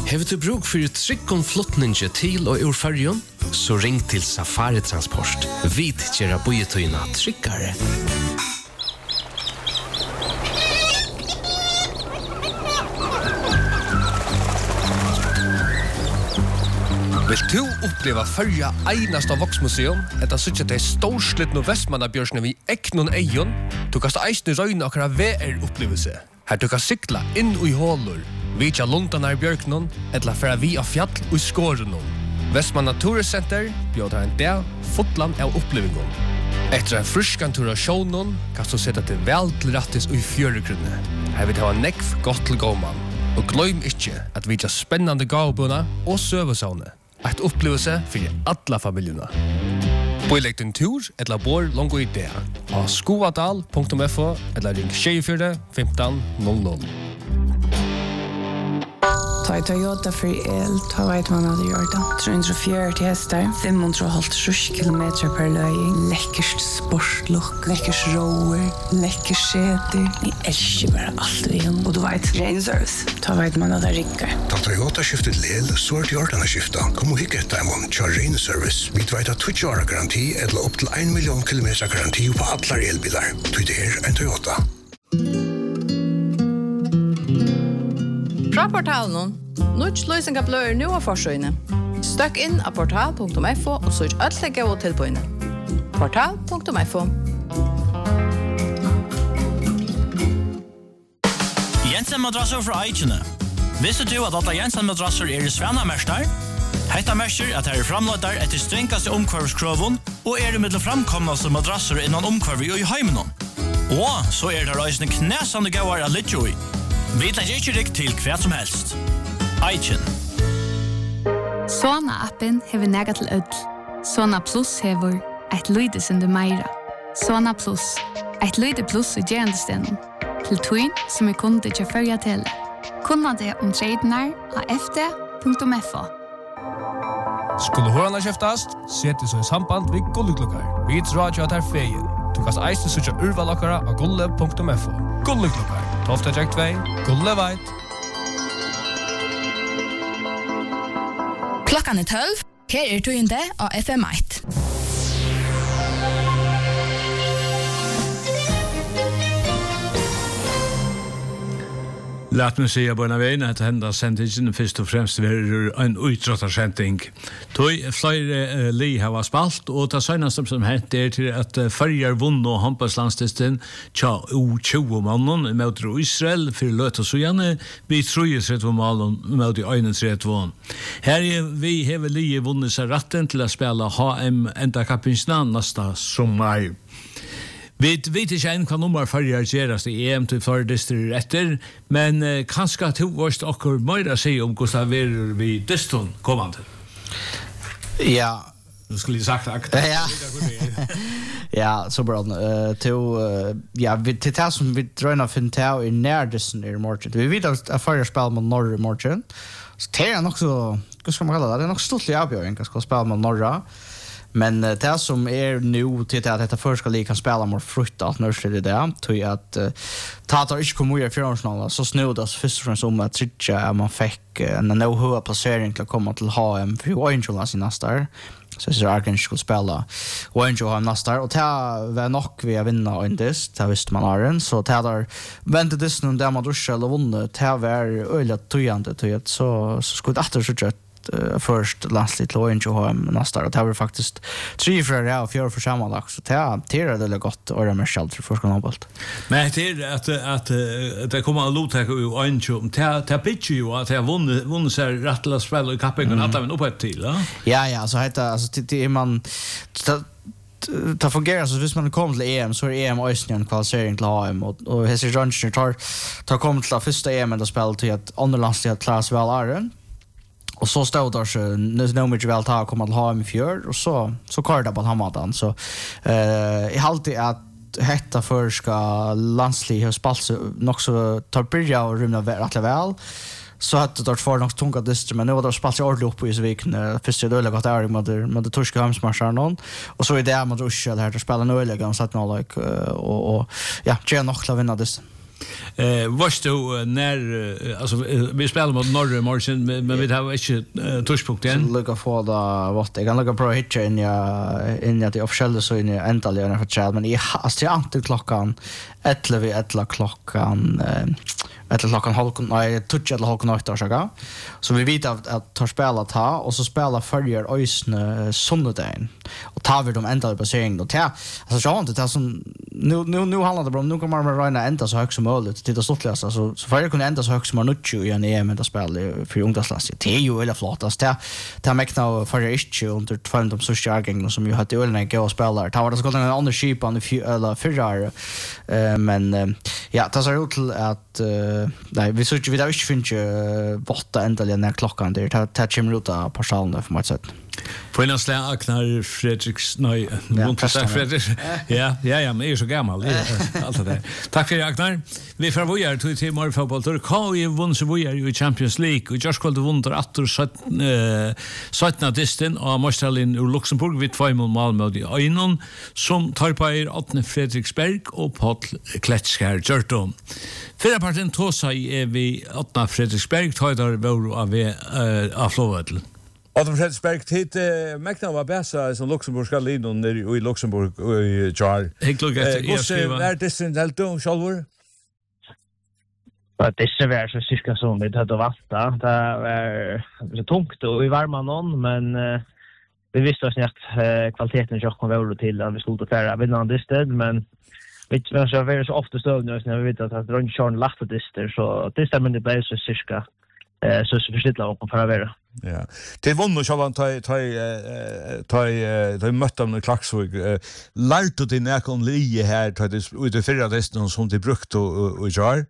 Hever du bruk for tryggom flottninge til og ur Førjun? Så ring til Safari Transport. Vit gjerra bojetøyna tryggare. Vil du oppleva Førja einast av Voksmuseum, etter suttje til storslittno Vestmannabjørsne vi eknon eion, du kast eisne røyne akkara VR-opplevelse. Her du kan sykla inn i hålur, vitja Lundan i Bjørknon, etla færa vi av fjall og skårenon. Vestmanna Turiscenter bjødar en dag fotland av opplevingon. Etter en fruskan tur av sjånon, kan du sette til vel til rattis og i fjøregrunne. Her vil det ha nekv godt til gåman. Og gløym ikkje at vitja spennande gavbuna og søvesavne. Et opplevelse for alla familjerna. Boilegg din tur, eller bor longo i det. Av skoadal.fo, eller ring 24 15 00. Ta i Toyota for el, ta vet man hva det gjør da. 340 hester, 550 kilometer per løying, lekkert sportlook, lekkert roer, lekkert skjeter. Jeg elsker bare alt vi har. Og du vet, ren service, ta vet man hva det rikker. Ta Toyota skiftet lel, så er det hjortene skiftet. Kom og hikke etter dem, kjør ren service. Vi vet at 20 år garanti, eller opp til 1 million kilometer garanti på alle elbiler. Du er en Toyota. Fra portalen, Nuts løsning av bløyer nå av forsøyene. Støkk inn av portal.fo og søk alle gode tilbøyene. Portal.fo. Jensen madrasser fra Eichene. Visste du at alle Jensen madrasser i Svennamester? Hetta merker at her framløyder etter strengkaste omkvarvskroven og i middel framkomnaste madrasser innan omkvarv i heimenon. Og så det reisende knæsande gauar av Lidjoi. Vi legger ikke riktig til hva som helst. Eichen. Sona-appen hever nega til ødel. Sona Plus hever et lyde som du meira. Sona Plus. Et lyde plus i gerandestenen. Til tøyen som kunde til førja til. Kunna det tradenar av fd.fo. Skulle hørene kjeftast, sette så i samband ved Gulleklokkar. Vi tror at jeg feien. Du kan eiste søtja urvalokkara av gulle.fo. Gulleklokkar. Tofta Jack 2, Gulle Veit. Klokkan 12, her tøyende av FM1. Låt mig säga på en väg att hända sändningen först och främst är en uttrottarsändning. Tog flera li har spalt och det senaste som hänt är till att Førjar vunn och handbollslandstisten tja U20 mannen mot Israel för löt och så gärna vi tror ju att målen mot 1-3. Här vi har li vunnit sig rätten till att spela HM ända kapinsan nästa sommar. Vi vet ikke hva nummer Førjar gjerast i EM til fordister etter, men kanskje to varst okkur mer å si om hvordan vi diston kommande. Ja. Du skulle sagt akt. Ja. Ja, så bra. Ja, til det som vi drøyner finne til i nærdisten i morgen. Vi vet at Førjar spiller mot Norge i morgen. Så det er nok så, hva skal man kalle det? Det er nok stort i avgjøring å spille mot Norge. Men det som nu till att detta först ska lika spela mer fruktat när det där tror jag att Tatar inte kommer i fjärrnationella så snödas först och främst om att trycka man fick en no-höga placering till att komma till HM för Angela sin nästa så så Arken skulle spela Angela har nästa och det var nog vi vinna in this det visste man Arken så Tatar vände det nu där man då skulle vinna det var öliga tojande till att så skulle det så först lastligt till HM nästa och det var faktiskt 3 för och 4 för sammanlagt så det är det gott och det är själv för första handbollt. Men det är att det kommer att låta ju Angel ta pitch ju att jag vunnit så rättla spel i kappen att även upp ett till. Ja så heter alltså det man ta fungerar så hvis man kommer till EM så är EM Östern kvalificering till HM och Hesse Johnson tar kommer till första EM och spelar till att andra landslag klass väl är. Och så stod där så nu mycket väl ta komma till HM i fjör och så kör det på Hammartan så i alltid att hetta för ska landslig har spalt nog så tar börja och rymna rätt väl så att det får nog tunga dyster men nu då spalt jag ordentligt upp i Sviken först det lägga där med det torska hemsmarsar någon och så är det med Russell här att spela nu lägga så att nå like och ja ge nog att vinna det. Varst du när alltså vi spelar mot Norge morgon men vi har inte touchpunkt än. Lukka få da vad jag kan lukka på hitcha in i det officiella så in i ändligen för chat men jag inte klockan 11 klockan eller klockan halv nej touch eller halv natt och så. Så vi vet att tar spela ta och så spela följer ösn söndagen. Och tar vi de ända på säng då. Alltså så har inte det som nu handlar det om nu kommer man räna ända så högt som möjligt till det stortläsa så för kunna ända så högt som man nu i en EM med att spela för ungdomsklass. Det är ju eller flottast det mäkna för inte under tvånd de sociala gången som ju hade ölna gå och spela. Ta var det skulle en annan ship på eller förra men ja det ser ut till att nej vi så vi där inte finns borta ändligen när klockan det tar 10 minuter på salen för mig sätt. På en slag Agnar Fredriks nej Fredrik. Ja, men är så gammal allt det. Tack för Agnar. Vi får vojar till morgon fotboll. Då kan ju vinna så vojar i Champions League och just skulle vinna att 17 distan och Marcelin ur Luxemburg vid 2 mål mot Einon som tar på Arne Fredriksberg och Paul Kletskär Jørton. Förra parten tosa i vi Arne Fredriksberg tar av Flåvedel. Adam Fredriksberg hit mäkna var bästa som Luxemburg ska lida i Luxemburg och i Jar. Helt lugnt efter är det helt då Schalvor. Men det är väl så cirka som vi hade vanta. Det är så tungt och i varma någon men vi visste oss att kvaliteten jag kom över till att vi skulle ta färra vinnande sted men vi så väldigt så ofta stövna när vi vet att runt Sean lachte dister så det stämmer det blir så cirka så förstilla upp för att vara. Ja. Det vann och Charlotte ta mötte dem i Klaxvik. Lärde du när kom Lie här till det förra resten som det brukt och gör?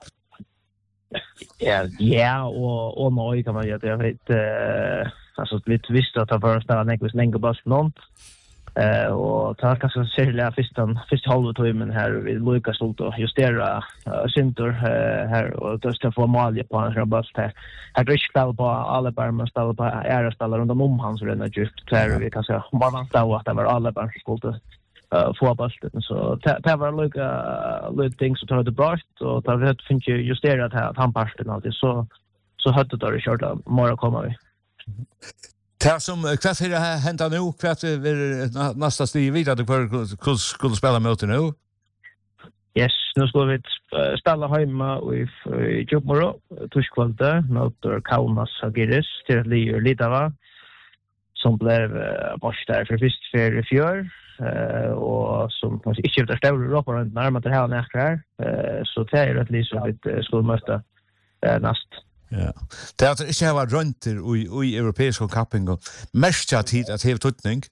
Ja, och nu kan man ju jag vet alltså vi visste att det var spela nekvis länge bara någon. Och ta kanske särskilt första halvtimmen här vi Lucas Solto justera center här och då ska få mål på en rabatt här. Här går spel på alla barn spelar på era spelare runt om han så den är djupt där vi kanske bara vänta att det var alla barn skulle få bollen så det var lite ting som tar det bra och tar det finns ju justerat här att han passar alltid så hade det kört mer komma vi. Det som kvart är det hända nu kvart är nästa steg vidare du skulle spela mot nu. Yes, nu ska vi spela hemma i Jobmoro torsdag mot Kaunas Agiris till Lidava som blev match där för först för fjör och som kanske inte det stora Europa runt närmare det här nästa så det är rätt liksom vi skulle möta näst. Ja. Det är inte har varit runt i europeiska capping och mest att hit att helt tutning.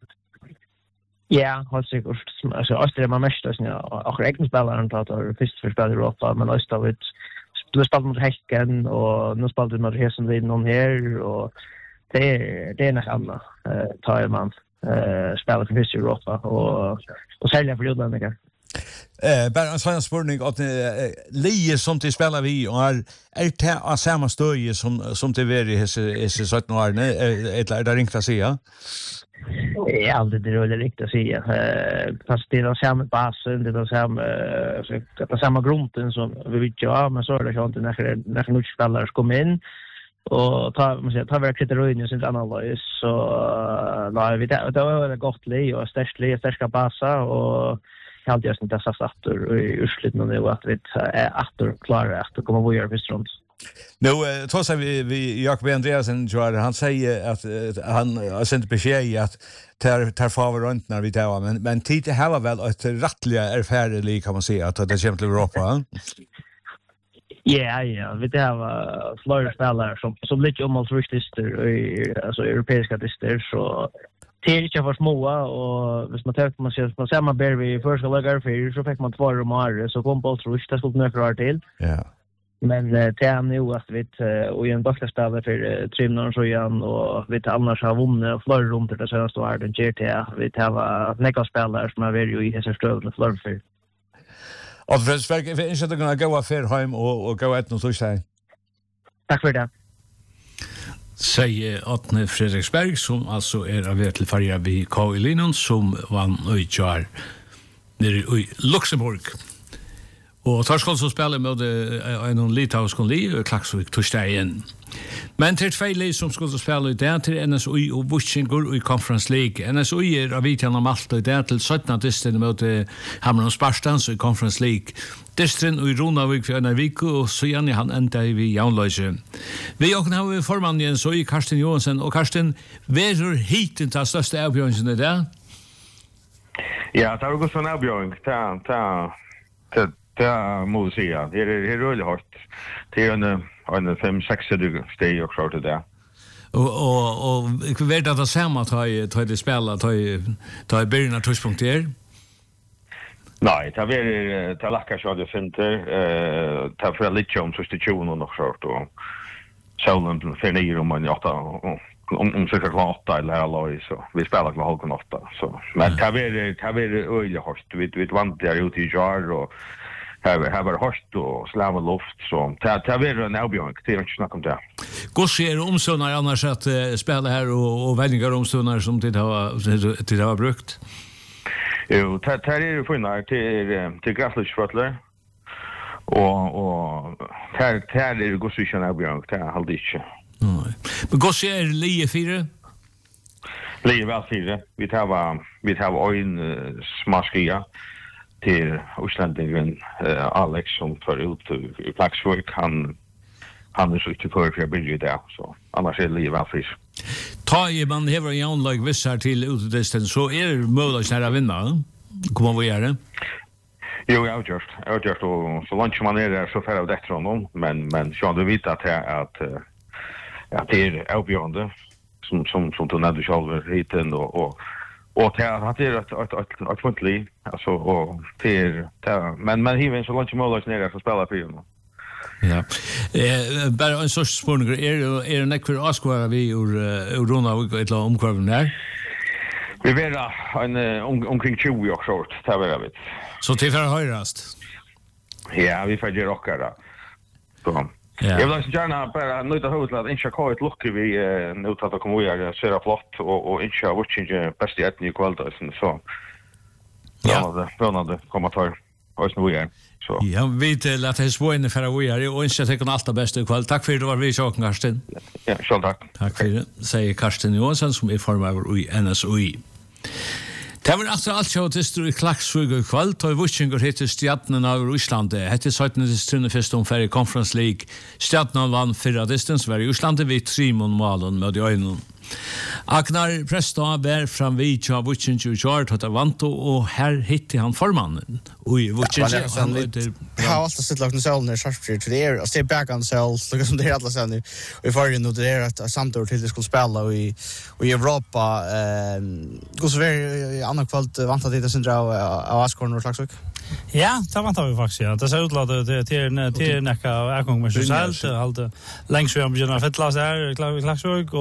Ja, har säkert alltså Austria man mest alltså och räknas spelaren att det först för spel i Europa men Öster vet du spelar mot Häcken och nu spelar du mot Hessen vid någon här och det är något annat tar man spelar för först i Europa och sälja för utländska. Bara en sån spurning att Lie som till spelar vi och är det samma stöje som det var i 17 år eller där ringt att säga. Ja, det är väl riktigt att säga. Fast det är den samma basen, det är samma grunden som vi vet ju men så är det inte när nu spelare kommer in och tar vi kriterier sin analys så nej vi det var gott Lie och största basa och jag hade just inte sagt att i ursluten nu att vi är att klara att komma på göra runt. Nu trots att vi Jakob Andreasen tror han säger att han har sent besked att tar favor runt när vi tar men tid det har väl ett rättliga erfarenhet kan man säga att det kommer till Europa. Ja, vi det har flera spelare som lite omalt riktigt alltså europeiska dister så det är inte för små och hvis man tar man ser man ber vi första lagar för så fick man 2 år så kom på trusch det skulle några år till. Ja. Men det är nu att vi och en backspelare för 3 månader så igen och vi annars har vunnit flera runder det senaste året den GTA vi har några spelare som är ju i dessa stöd flera för. Och Fredriksberg vi inte att gå för hem och gå ut och så säga. Tack för det. Säger Arne Fredriksberg som alltså är av till färja vid KI Linnon som vann utgör nere i Luxemburg. Og Torskål som spiller med en litauisk li og Klaksvik torsdag igjen. Men til tvei li som skulle spille i det til NSUI og Vuchingur i Conference League. NSUI av Vitjan og Malta i det til 17. distrin mot Hamren og Sparstans i Conference League. Distrin i Ronavik for en viku og så gjerne han enda i Jaunløyse. Vi åkne har vi formann igjen så i Karsten Johansen. Og Karsten, verur hiten til største avbjørnsen i det? Ja, det har gått sånn avbjørning. Det må vi säga. Det är rulligt hårt. Det är en 5-6 steg och klart det. Och vet att det samma tar det spela tar början av touchpunkter. Nej, det är det lackar så det finter ta för lite om substitution och klart och själva för ner om man 8 om cirka 8 eller alla så vi spelar kvar halv 8 så men det är öjligt hårt. Vi vant där ute i jar och här var hårt och slava luft så ta vidare en avbjörn det är inte snack om det. Går ser omsönar annars att spela här och väldiga omsönar som det har brukt. Jo, det är ju finnar till gräslighetsföttler och här är det går så en avbjörn det är aldrig inte. Nej. Men går ser Lie 4? Lie väl 4. Vi tar en smaskia till Oslandingen Alex som för ut i Klaksvik han är så inte för billig där så annars är det väl frisk. Ta i man hever en like vissar till utdisten så är det möjligt att vinna. Kommer vi göra det? Jo, jag har gjort och så långt man är där så för av det från men så du vet att det är avgörande som du när du själv hiten och det är ett funtlig alltså och det men hiven så långt mål ner för spela för honom. Ja. Bara en sorts spårning är det nekvar askvara vi ur Ronavik och ett omkvarven där? Vi vet omkring 20 år short, det var det. Så till för höjrast? Ja, vi får ge rockare. Så. Jag vill också gärna bara nöjda huvudet att inte ha ett lock vi nu att komma och köra flott och inte ha watching bäst i etni kvalitet så. Ja, det kommer ta oss nu igen. Så. Ja, vi lät det svåra för vi är och inte tycker allt det bästa i kväll. Tack för att du var vi så Karsten. Ja, så tack. Tack för det. Säger Karsten Johansson som är formar i NSUI. Det var alltså allt jag testade i Klaksvik i kväll. Det var Vuchingur heter Stjärnan av Ryssland. Det heter 17. för i Conference League. Stjärnan vann 4 distans var i Ryssland vid 3 målen med ögonen. Agnar Presta var fram vid av Vuchingur Jord att vant och här hittade han formannen. Oj, Vuchingur han har alltid sett lagt en cell när Sarpsborg till det är stay back on cell så som det är alla sen nu. Vi får ju nu det är att samtidigt till det skulle spela i Europa går så väl andra kvalt vant att det sen dra av Askorn och Klaksvik. Ja, det vantar vi faktiskt. Ja. Det ser ut att det är näka avgång med sig själv. Halt längs vi börjar fettlas här i Klaksvik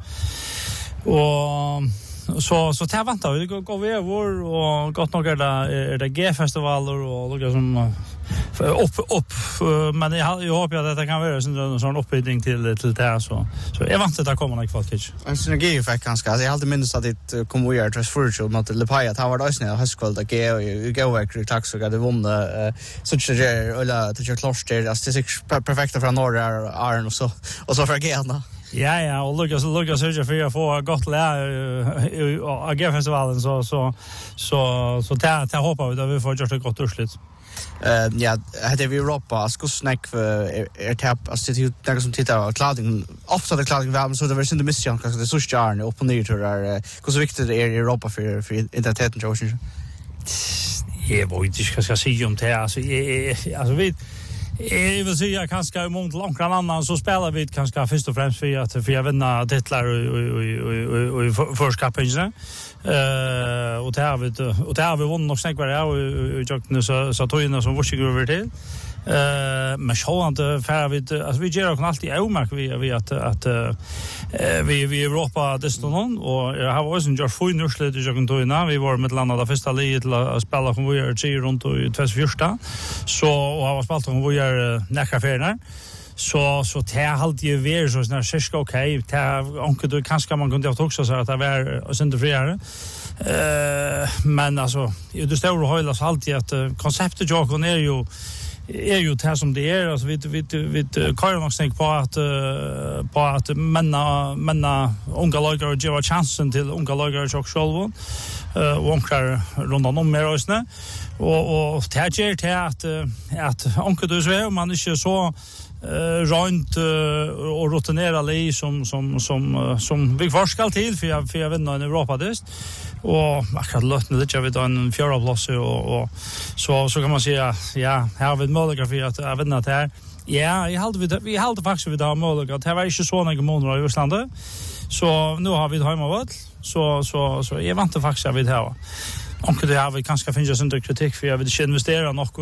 och så tar vantar vi går vi över och gott nog är det G-festivaler och något som upp men jag hoppas att det kan vara en sån uppbyggning till det så jag vant att det kommer något kvalitet. En synergieffekt ganska. Jag har alltid minns att det kommer göra transferal mot Lepaja. Det har varit ösnä höstkvälta gå verkligen tack så att det vann så det eller det är klart det är perfekt från norra Arn och så för Gena. Ja, och Lucas söker för att få gott lä G-festivalen så där hoppas vi att vi får gjort ett gott urslut. Ja, hade vi Europa skulle snack för tap assistent som tittar clouding ofta det clouding värme så det var synd det mission kanske det så stjärna upp och ner till där hur så viktigt det är i Europa för identiteten tror jag. Jag vet inte vad ska säga om det alltså vi jag vill säga kanske i mångt långt annan så spelar vi kanske först och främst för att vinna titlar i förskapen och det har vi vunnit och snägt var det och jag så tog in som Vuchingur över till men så han för vi gör också alltid omärk vi att vi i Europa det står någon och jag har också gjort för nurslet i jag tog in vi var med landa första liget till att spela som vi är runt i 2014 så och har spelat som vi är näka förna så det har alltid varit så när cirka okej det onkel du kanske man kunde också så att det var synd friare men alltså det står och hållas alltid att konceptet jag är ju är ju det som det är, alltså vi kan nog tänka på att männa unga lagare och ge chansen till unga lagare och själva och onklar runt om mer ösnä och det ger till att onkel du så man inte så rent och rutinerad lei som vi forskar till för jag vinner i Europa det och akkurat lötna det jag vet en fjärde plats och så kan man säga ja här har vi möjlighet för att vinna det här ja vi hade faktiskt vi har möjlighet det var inte så några månader i Ryssland så nu har vi hemmaväl så jag väntar faktiskt att vi det här. Och det har vi kanske finns en kritik för jag vill inte investera något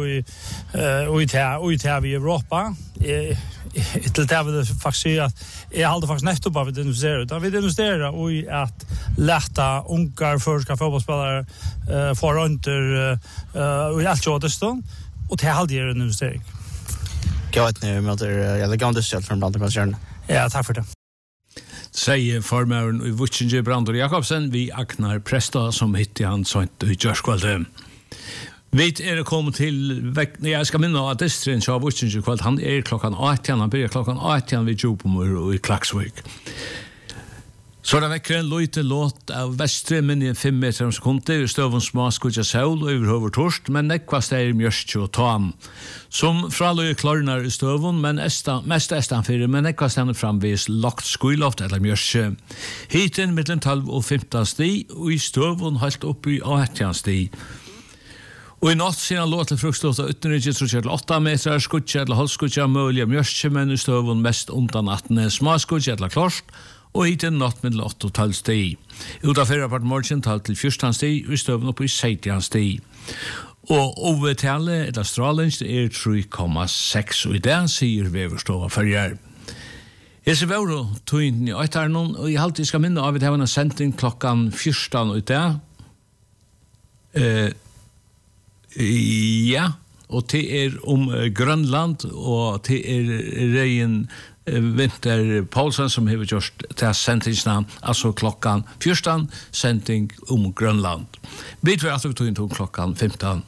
i Europa. Till det vill faktiskt säga att jag hade faktiskt nettopp av att investera. Utan vi investerar i att lätta ungar förska fotbollsspelare få runt i allt så det och det hade en investering. Jag vet inte om det är elegant stöd från Brandkoncernen. Ja, tack för det. Säger formaren i Vutsinge Brandur Jakobsen vi Agnar Presta som hittar han sånt i Jörskvalde. Vi kommet till jag ska minna att Estrin sa Vutsinge kvalt han klockan 18 han börjar klockan 18 vid Jopomur i Klaxvik. Så det väcker en lite låt av Västremen i 5 meter om sekunder i stövens smaskudja sol och överhuvud torst, men nekvast är mjörst och tam. Som fralöj klarnar i stövun, men mest estanfyrir, men nekvast är framvis lagt skuiloft eller mjörst. Hiten mellan 12 och 15 sti, och i stövun halt upp i 18 sti. Og i natt siden låt til frukstått av utenriket tror jeg 8 meter skudja eller halvskudja mulig mjörst, men i stövun mest undan 18 smaskudja eller klart, og hit en natt med 8 og 12 sti. Ut av 4 part morgen tal til 14 sti, og i støvn opp i 16 sti. Og overtallet eller stralens er 3,6, og i det sier veverstova fyrir. Jeg ser vore tøynden i 8 og jeg alltid skal minne av at jeg har en sending klokkan 14 ut det. Ja, og det om Grønland, og det Reien Vinter Paulsen som har gjort til sendingsnavn, altså klokkan 14, sending om Grønland. Vi tror at vi tog inn til klokkan 15.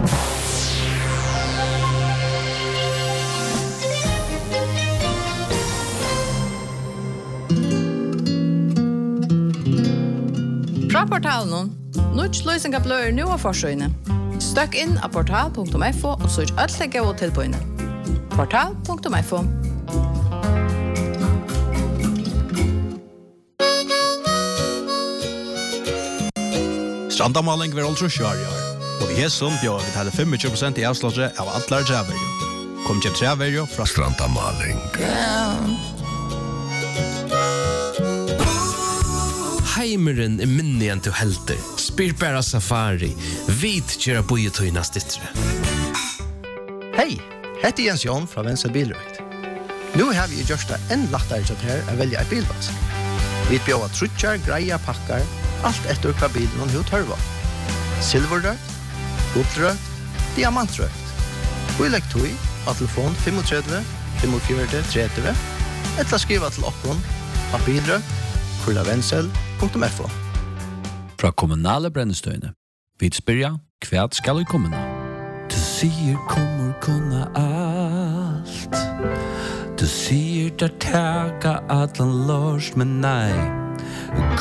Fra portalen, Nuts løsninga blør nu av forsøyne. Støkk inn av portal.fo og søk ødelig og tilbøyne. Portal.fo. Strandamaling vil altså kjøre i år. Og vi som bjør vi taler 25% i avslaget av alle treverjo. Kom kjem treverjo fra Strandamaling. Heimeren minnen til helter. Spyr bara safari. Vit kjera bojetøyna stittre. Hei, hette Jens Jon fra Venstre Bilrøkt. Nu har vi gjort det enn lettere til her å velge et bilvask. Vi bjør trutjar, greia, pakkar, allt etter hva bilen og hva tørva. Silverrøkt, gullrøkt, diamantrøkt. Og i legg tog av telefon 35 45 30 eller skriva til okkon av bilrøkt@vensel.fo. Fra kommunale brennestøyne. Vi spyrja, hva skal vi kommuna? Du sier kommer kunna allt. Du sier der teka atlan lors, men nei.